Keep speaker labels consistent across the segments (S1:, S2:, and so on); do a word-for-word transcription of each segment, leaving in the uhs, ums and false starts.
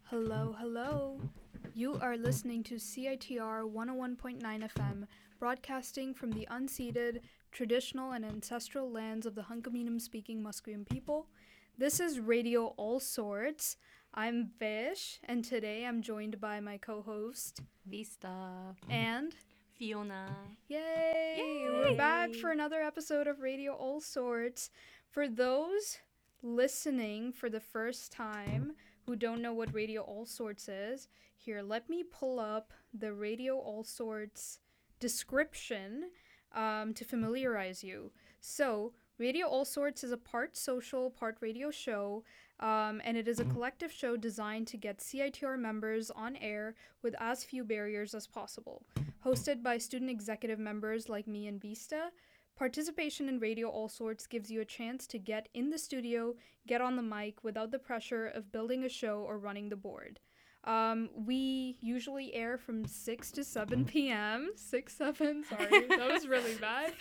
S1: Hello, hello. You are listening to C I T R one oh one point nine F M, broadcasting from the unceded, traditional, and ancestral lands of the Hunkaminam-speaking Musqueam people. This is Radio All Sorts. I'm Vish, and today I'm joined by my co-host,
S2: Vista.
S1: and...
S2: Fiona.
S1: Yay!
S2: Yay!
S1: We're back for another episode of Radio All Sorts. For those listening for the first time who don't know what Radio All Sorts is, here, let me pull up the Radio All Sorts description um, to familiarize you. So, Radio All Sorts is a part social, part radio show, um, and it is a collective show designed to get C I T R members on air with as few barriers as possible. Hosted by student executive members like me and Vista, participation in Radio All Sorts gives you a chance to get in the studio, get on the mic without the pressure of building a show or running the board. Um, we usually air from six to seven p.m. six, seven, sorry, that was really bad.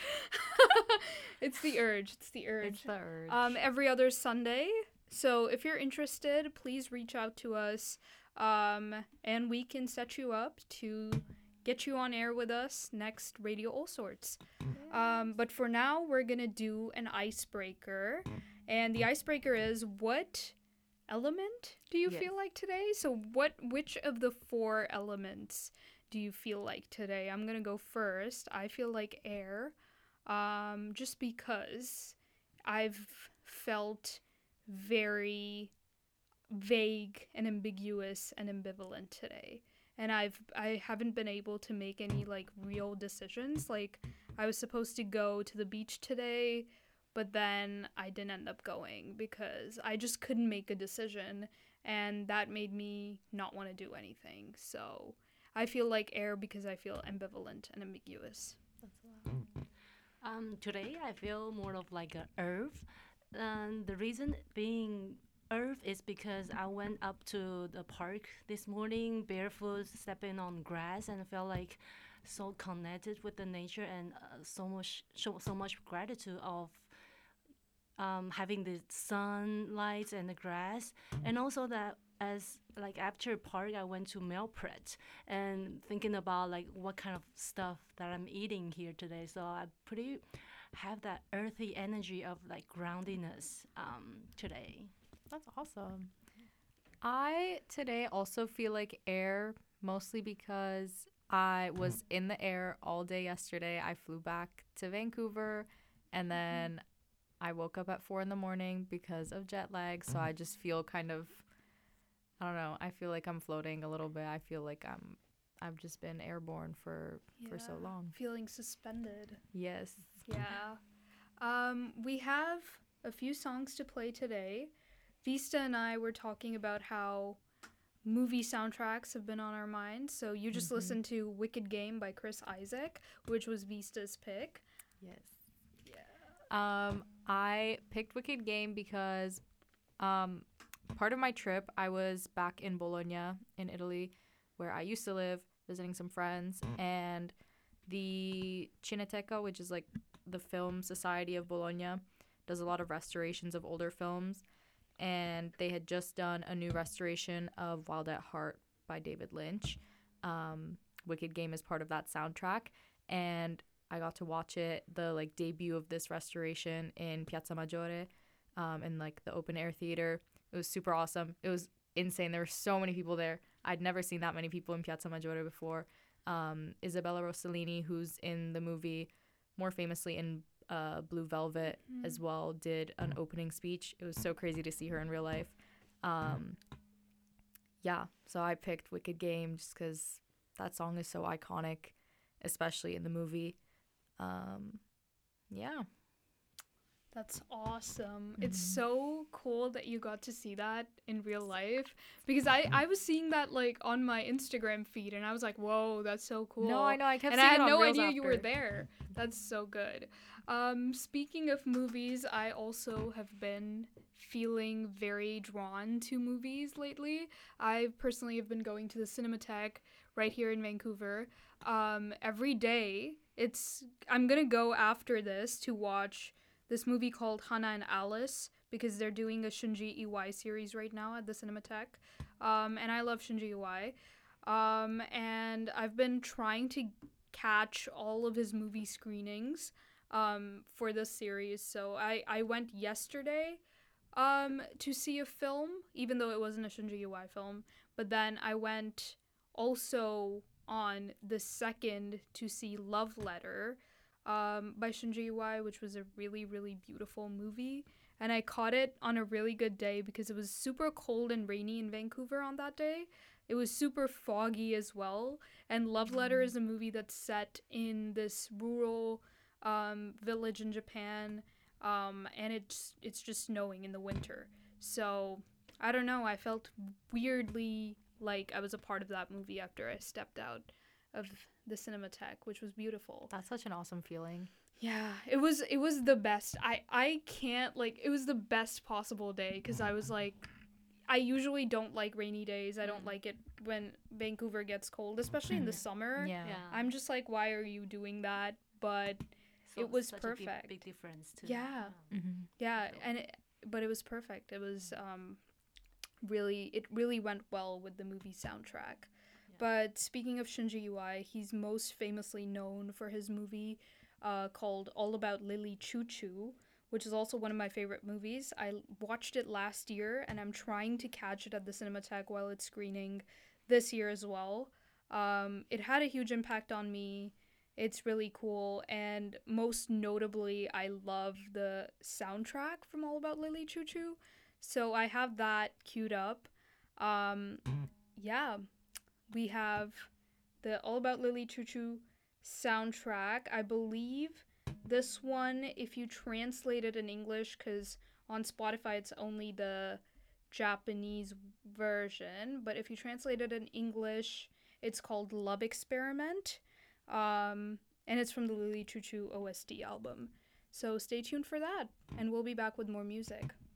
S1: It's the urge, it's the urge.
S2: It's the urge.
S1: Um, every other Sunday. So if you're interested, please reach out to us, um, and we can set you up to get you on air with us next Radio All Sorts. Um, but for now, we're going to do an icebreaker. And the icebreaker is, what element do you
S2: Yes.
S1: feel like today? So what, which of the four elements do you feel like today? I'm going to go first. I feel like air, um, just because I've felt very vague and ambiguous and ambivalent today. And I've I haven't been able to make any like real decisions. Like I was supposed to go to the beach today, but then I didn't end up going because I just couldn't make a decision, and that made me not want to do anything. So I feel like air because I feel ambivalent and ambiguous.
S2: That's a lot. Um, today I feel more of like a earth. And the reason being earth is because I went up to the park this morning barefoot, stepping on grass, and I felt like so connected with the nature and uh, so much so, so much gratitude of um, having the sunlight and the grass, and also that as like after park I went to meal prep and thinking about like what kind of stuff that I'm eating here today. So I pretty have that earthy energy of like groundiness um, today.
S3: That's awesome. I today also feel like air, mostly because I was in the air all day yesterday. I flew back to Vancouver, and then I woke up at four in the morning because of jet lag. So I just feel kind of, I don't know, I feel like I'm floating a little bit. I feel like I'm, I've just been airborne for, for so
S1: Yeah,
S3: long.
S1: feeling suspended.
S3: Yes.
S1: Yeah. Um, we have a few songs to play today. Vista and I were talking about how movie soundtracks have been on our minds. So you just
S3: Mhm.
S1: listened to Wicked Game by Chris Isaac, which was Vista's pick.
S3: Yes.
S1: Yeah.
S3: Um, I picked Wicked Game because um, part of my trip, I was back in Bologna in Italy, where I used to live, visiting some friends, and the Cineteca, which is like the Film Society of Bologna, does a lot of restorations of older films, and they had just done a new restoration of Wild at Heart by David Lynch. Um, Wicked Game is part of that soundtrack, and I got to watch it, the like debut of this restoration in Piazza Maggiore, um, in like the open air theater. It was super awesome. It was insane. There were so many people there. I'd never seen that many people in Piazza Maggiore before. Um, Isabella Rossellini, who's in the movie, more famously in uh, Blue Velvet
S1: Mhm.
S3: as well, did an opening speech. It was so crazy to see her in real life. Um, yeah, so I picked Wicked Game just because that song is so iconic, especially in the movie. Um, yeah.
S1: That's awesome. It's
S3: Mhm.
S1: so cool that you got to see that in real life, because I, I was seeing that like on my Instagram feed, and I was like, whoa, that's so cool.
S3: No, I know. I kept
S1: And
S3: seeing
S1: I had
S3: it on
S1: no
S3: Reels
S1: idea you were
S3: after.
S1: there. That's so good. Um, speaking of movies, I also have been feeling very drawn to movies lately. I personally have been going to the Cinematheque right here in Vancouver um, every day. It's I'm gonna go after this to watch this movie called Hannah and Alice, because they're doing a Shinji Iwai series right now at the Cinematheque. Um, and I love Shinji Iwai. Um, and I've been trying to catch all of his movie screenings um, for this series. So I, I went yesterday um, to see a film, even though it wasn't a Shinji Iwai film. But then I went also on the second to see Love Letter um, by Shinji Iwai, which was a really, really beautiful movie. And I caught it on a really good day because it was super cold and rainy in Vancouver on that day. It was super foggy as well. And Love Letter is a movie that's set in this rural um, village in Japan. Um, and it's it's just snowing in the winter. So, I don't know. I felt weirdly like I was a part of that movie after I stepped out of the Cinematheque, which was beautiful.
S3: That's such an awesome feeling.
S1: Yeah, it was it was the best. I I can't like it was the best possible day because I was like I usually don't like rainy days. I don't like it when Vancouver gets cold, especially in the summer.
S3: Yeah.
S2: Yeah.
S1: I'm just like, why are you doing that? But
S2: So
S1: it was
S2: such a big-
S1: perfect.
S2: big difference too.
S1: Yeah.
S3: Mm-hmm.
S1: yeah, and it, but it was perfect. It was um really it really went well with the movie soundtrack. But speaking of Shinji Iwai, he's most famously known for his movie uh, called All About Lily Choo Choo, which is also one of my favorite movies. I watched it last year, and I'm trying to catch it at the Cinematheque while it's screening this year as well. Um, it had a huge impact on me. It's really cool, and most notably, I love the soundtrack from All About Lily Choo Choo. So I have that queued up. Um, yeah, we have the All About Lily Choo Choo soundtrack. I believe this one, if you translate it in English, because on Spotify it's only the Japanese version, but if you translate it in English, it's called Love Experiment, um, and it's from the Lily Choo Choo O S T album. So stay tuned for that, and we'll be back with more music.